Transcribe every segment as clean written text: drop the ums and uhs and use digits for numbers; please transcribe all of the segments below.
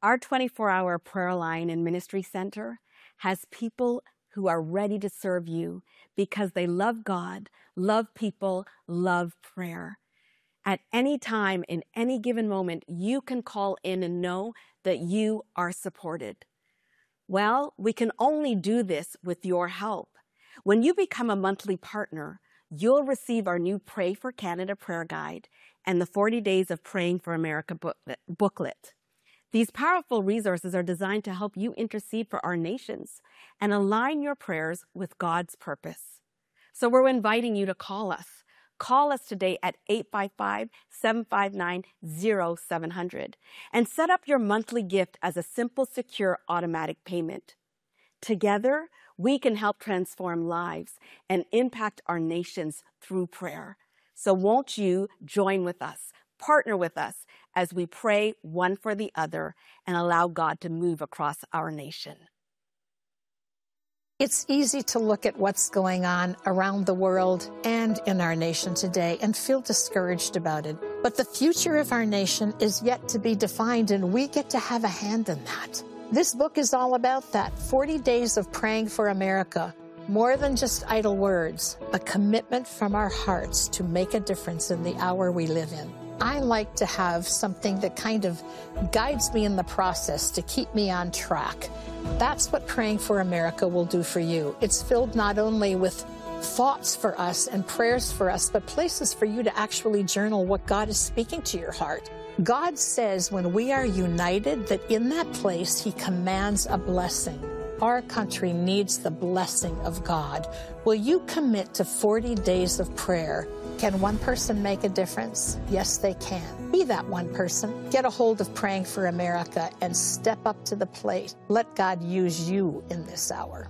Our 24-hour prayer line and ministry center has people who are ready to serve you because they love God, love people, love prayer. At any time, in any given moment, you can call in and know that you are supported. Well, we can only do this with your help. When you become a monthly partner, you'll receive our new Pray for Canada prayer guide and the 40 Days of Praying for America booklet. These powerful resources are designed to help you intercede for our nations and align your prayers with God's purpose. So we're inviting you to call us. Call us today at 855-759-0700 and set up your monthly gift as a simple, secure, automatic payment. Together, we can help transform lives and impact our nations through prayer. So won't you join with us, partner with us as we pray one for the other and allow God to move across our nation. It's easy to look at what's going on around the world and in our nation today and feel discouraged about it. But the future of our nation is yet to be defined, and we get to have a hand in that. This book is all about that. 40 Days of Praying for America. More than just idle words, a commitment from our hearts to make a difference in the hour we live in. I like to have something that kind of guides me in the process to keep me on track. That's what Praying for America will do for you. It's filled not only with thoughts for us and prayers for us, but places for you to actually journal what God is speaking to your heart. God says when we are united, that in that place, He commands a blessing. Our country needs the blessing of God. Will you commit to 40 days of prayer? Can one person make a difference? Yes, they can. Be that one person. Get a hold of Praying for America and step up to the plate. Let God use you in this hour.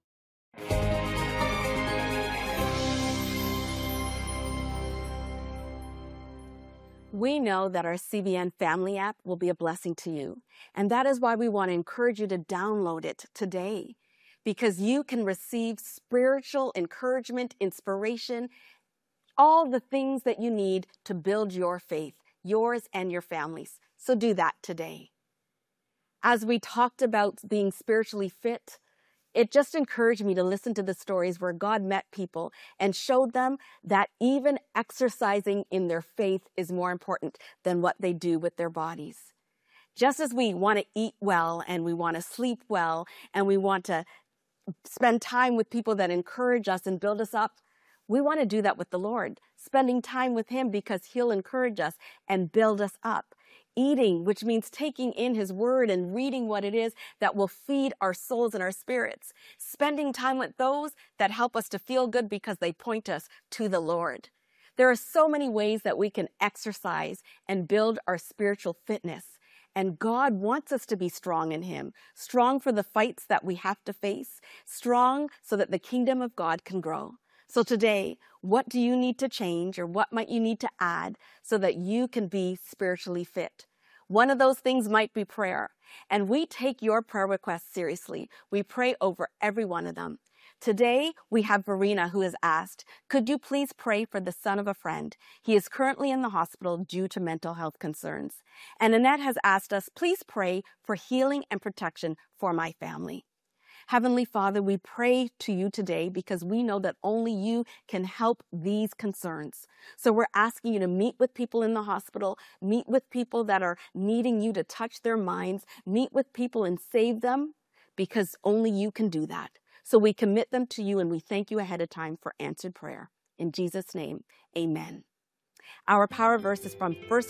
We know that our CBN Family app will be a blessing to you, and that is why we want to encourage you to download it today, because you can receive spiritual encouragement, inspiration, all the things that you need to build your faith, yours and your family's. So do that today. As we talked about being spiritually fit, it just encouraged me to listen to the stories where God met people and showed them that even exercising in their faith is more important than what they do with their bodies. Just as we want to eat well and we want to sleep well and we want to spend time with people that encourage us and build us up, we want to do that with the Lord, spending time with Him because He'll encourage us and build us up. Eating, which means taking in His Word and reading what it is that will feed our souls and our spirits. Spending time with those that help us to feel good because they point us to the Lord. There are so many ways that we can exercise and build our spiritual fitness. And God wants us to be strong in Him, strong for the fights that we have to face, strong so that the kingdom of God can grow. So today, what do you need to change, or what might you need to add so that you can be spiritually fit? One of those things might be prayer. And we take your prayer requests seriously. We pray over every one of them. Today, we have Verena who has asked, could you please pray for the son of a friend? He is currently in the hospital due to mental health concerns. And Annette has asked us, please pray for healing and protection for my family. Heavenly Father, we pray to you today because we know that only you can help these concerns. So we're asking you to meet with people in the hospital, meet with people that are needing you to touch their minds, meet with people and save them, because only you can do that. So we commit them to you and we thank you ahead of time for answered prayer. In Jesus' name, amen. Our power verse is from 1